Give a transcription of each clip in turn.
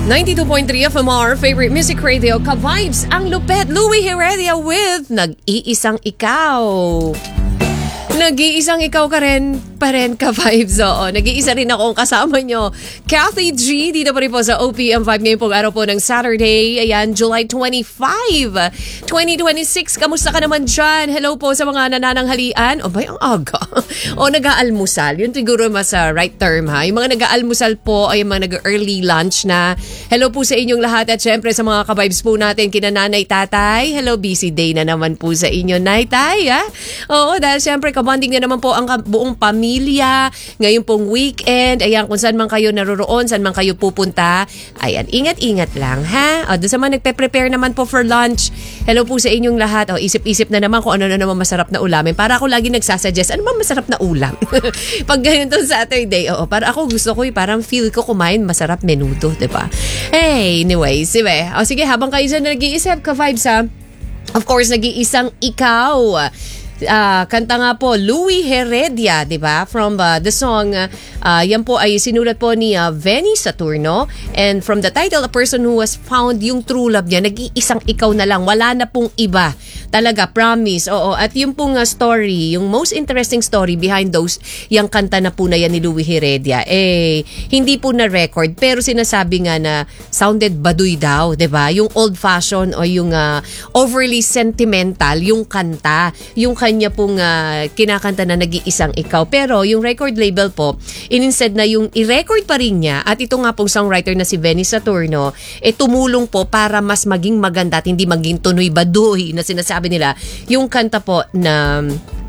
92.3 FMR, favorite music radio, ka-vibes ang lupet. Louie Heredia with Nag-iisang Ikaw. Nag-iisang ikaw ka rin, pa rin ka-vibes. Oo, nag-iisa rin akong kasama nyo. Kathy G, dito pa rin po sa OPM 5 ngayon pong araw po ng Saturday. Ayan, July 25, 2026. Kamusta ka naman dyan? Hello po sa mga nanananghalian. O bay, ang aga. O nag-aalmusal. Yun siguro mas right term ha. Yung mga nag-aalmusal po ay yung mga nag-early lunch na. Hello po sa inyong lahat at syempre sa mga ka-vibes po natin kina nanay, tatay. Hello, busy day na naman po sa inyo, nay, tay. Ha? Oo, dahil syempre bonding na naman po ang buong pamilya. Ngayon pong weekend. Ayan, kung saan man kayo naroroon, saan man kayo pupunta. Ayan, ingat-ingat lang, ha? O, doon sa mga nagpe-prepare naman po for lunch. Hello po sa inyong lahat. O, isip-isip na naman kung ano na naman masarap na ulamin. Para ako lagi nagsasuggest, ano ba masarap na ulam? Pag ganito Saturday, oo, para ako gusto ko, parang feel ko kumain masarap menudo, diba? Hey, anyways, o, sige, habang kayo dyan nag-iisip ka-vibes, ha? Of course, nag-iisang ikaw. Kanta nga po Louie Heredia, 'di ba? From the song yan po ay sinulat po ni Venny Saturno, and from the title, A Person Who Has Found yung true love niya, nag-iisang ikaw na lang, wala na pong iba. Talaga, promise. Oo, at yung pong story, yung most interesting story behind those yung kanta na po na yan ni Louie Heredia, hindi po na record, pero sinasabi nga na sounded baduy daw, 'di ba? Yung old fashion o yung overly sentimental yung kanta, yung kanya pong kinakanta na Nag-iisang Ikaw. Pero yung record label po, instead na yung i-record pa rin niya, at ito nga pong songwriter na si Venny Saturno, tumulong po para mas maging maganda at hindi maging tunoy baduy na sinasabi nila, yung kanta po na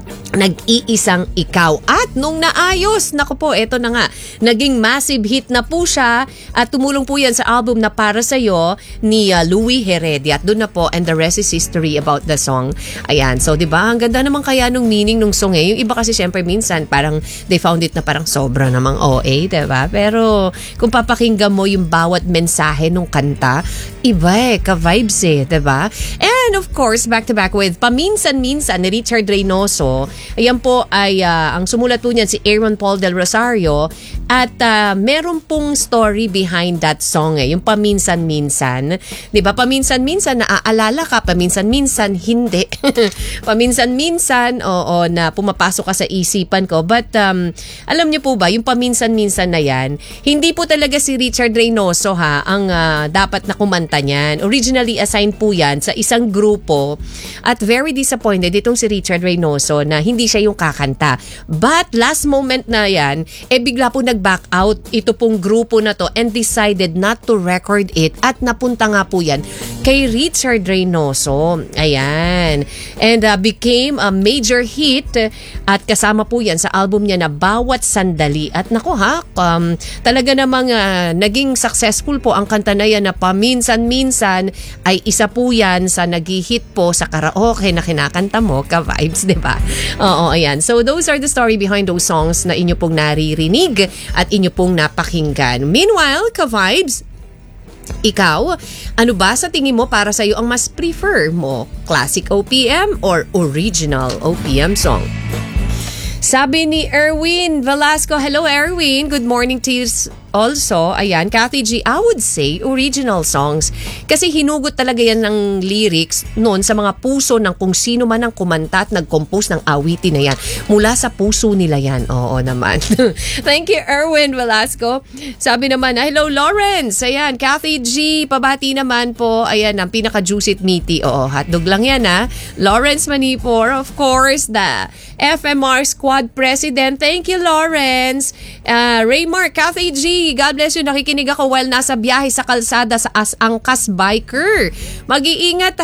Nag-iisang Ikaw. At nung naayos, naku po, eto na nga, naging massive hit na po siya at tumulong po yan sa album na Para Sa'yo ni Louie Heredia. At doon na po, and the rest is history about the song. Ayan, so diba, ang ganda naman kaya nung meaning nung song eh. Yung iba kasi syempre minsan parang they found it na parang sobra namang OA, diba? Pero kung papakinggan mo yung bawat mensahe nung kanta, iba ka-vibes diba? And of course, back to back with Paminsan-Minsan ni Richard Reynoso. Ayan po ay ang sumulat po niyan si Aaron Paul Del Rosario, at meron pong story behind that song yung Paminsan-Minsan. 'Di ba? Paminsan-minsan naaalala ka, paminsan-minsan hindi. Paminsan-minsan oo na pumapasok ka sa isipan ko. But alam niyo po ba, yung paminsan-minsan na yan, hindi po talaga si Richard Reynoso ang dapat na kumanta niyan. Originally assigned po yan sa isang grupo, at very disappointed itong si Richard Reynoso na hindi siya yung kakanta. But last moment na yan, bigla po nag-back out ito pong grupo na to and decided not to record it, at napunta nga po yan kay Richard Reynoso. Ayan. And became a major hit, at kasama po yan sa album niya na Bawat Sandali. At nako talaga namang naging successful po ang kanta na yan na Paminsan-Minsan, ay isa po yan sa nag-hit po sa karaoke na kinakanta mo, ka-vibes, diba? Oo, ayan. So those are the story behind those songs na inyo pong naririnig at inyo pong napakinggan. Meanwhile, ka-vibes, ikaw, ano ba sa tingin mo para sa'yo ang mas prefer mo? Classic OPM or original OPM song? Sabi ni Erwin Velasco, hello Erwin, good morning to you also. Ayan, Kathy G, I would say original songs. Kasi hinugot talaga yan ng lyrics noon sa mga puso ng kung sino man ang kumanta at nag-compose ng awitin na yan. Mula sa puso nila yan. Oo naman. Thank you, Erwin Velasco. Sabi naman, hello Lawrence. Ayan, Kathy G, pabati naman po. Ayan, ang pinaka-juicy meaty. Oo, hotdog lang yan Lawrence Manipur, of course, the FMR Squad President. Thank you, Lawrence. Raymar, Kathy G, God bless you. Nakikinig ako while nasa biyahe sa kalsada sa Angkas Biker. Mag-iingat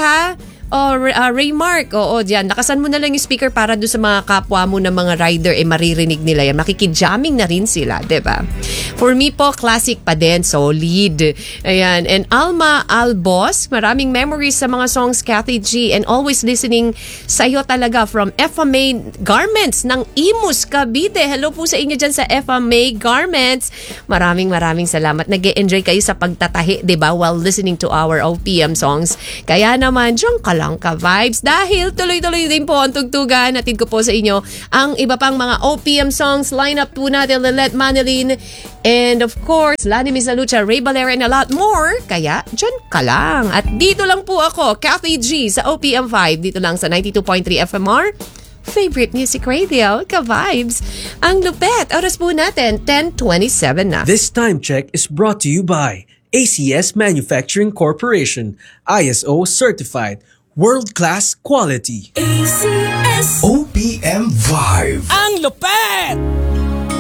Raymark, oo, diyan. Nakasan mo na lang yung speaker para doon sa mga kapwa mo na mga rider, maririnig nila yan. Makikijamming na rin sila, diba? For me po, classic pa din, solid. Ayan. And Alma Albos, maraming memories sa mga songs, Kathy G, and always listening sa'yo talaga from FMA Garments ng Imus, Cavite. Hello po sa inyo dyan sa FMA Garments. Maraming salamat. Nag-e-enjoy kayo sa pagtatahi, diba? While listening to our OPM songs. Kaya naman, diyan ka lang ka-vibes. Dahil tuloy-tuloy din po ang tugtugan. Natin ko po sa inyo ang iba pang mga OPM songs. Line up po natin, Lilet Manilin. And of course, Lani Misalucha, Ray Valera, and a lot more. Kaya, dyan ka lang. At dito lang po ako, Kathy G, sa OPM 5. Dito lang sa 92.3 FMR. Favorite Music Radio, ka-vibes. Ang lupet. Oras po natin, 10:27 na. This time check is brought to you by ACS Manufacturing Corporation, ISO certified, world-class quality. ACS OPM Vibe. Ang lupet!